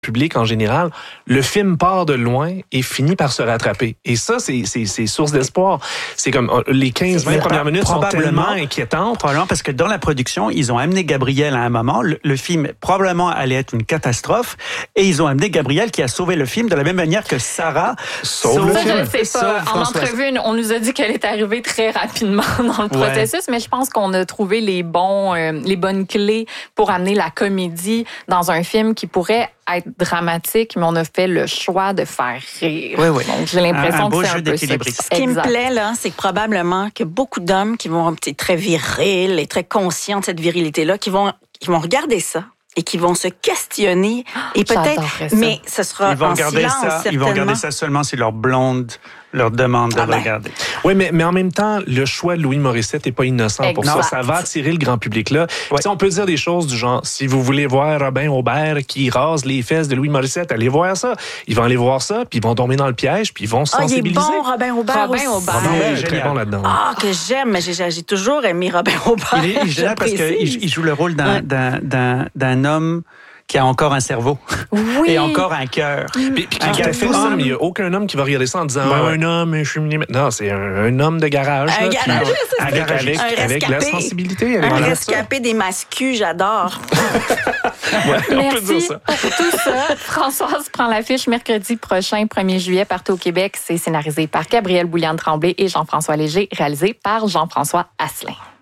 public en général, le film part de loin et finit par se rattraper. Et ça, c'est source d'espoir. C'est comme les 15-20 premières minutes sont tellement inquiétantes. Probablement parce que dans la production, ils ont amené Gabriel à un moment. Le film probablement allait être une catastrophe et ils ont amené Gabriel qui a sauvé le film de la même manière que Sarah sauve le film. Je sais pas. En entrevue, on nous a dit qu'elle est arrivée très rapidement dans le processus, mais je pense qu'on a trouvé les bonnes clés pour amener la comédie dans un film qui pourrait être dramatique, mais on a fait le choix de faire rire. Oui. Donc, j'ai l'impression que c'est un peu ça. Ce qui me plaît, là, c'est que probablement que beaucoup d'hommes qui vont être très virils et très conscients de cette virilité-là, qui vont regarder ça et qui vont se questionner et peut-être, mais ce sera en silence, certainement. Ils vont regarder ça seulement si leur blonde leur demande de regarder. Oui, mais en même temps, le choix de Louis Morissette n'est pas innocent pour ça. Ça va attirer le grand public là. Ouais. On peut dire des choses du genre, si vous voulez voir Robin Aubert qui rase les fesses de Louis Morissette, allez voir ça. Ils vont aller voir ça, puis ils vont tomber dans le piège, puis ils vont se sensibiliser. Il est bon, Robin Aubert. Robin Aubert est très bon là-dedans. Que j'aime, mais j'ai toujours aimé Robin Aubert. Il est génial parce qu'il joue le rôle d'un homme qui a encore un cerveau et encore un cœur. Puis quand il fait ça, il n'y a aucun homme qui va regarder ça en disant un homme, je suis non, c'est un homme de garage. Avec la sensibilité. Un rescapé des mascus, j'adore. On peut dire ça. Pour tout ça. Françoise prend l'affiche mercredi prochain, 1er juillet, partout au Québec. C'est scénarisé par Gabrielle Bouliane-Tremblay et Jean-François Léger, réalisé par Jean-François Asselin.